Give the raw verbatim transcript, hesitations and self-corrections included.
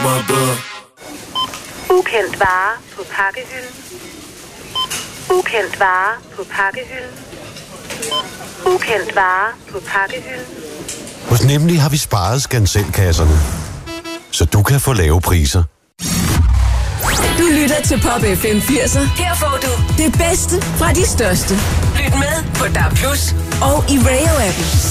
my blood. Ukendt vare på pakkehylden. Ukendt vare på pakkehylden. Ukendt vare på pakkehylden. Hos Nemlig har vi sparet Scanselkasserne, så du kan få lave priser. Du lytter til Pop F M firserne. Her får du det bedste fra de største. Lyt med på D A B plus og i Radio-appen.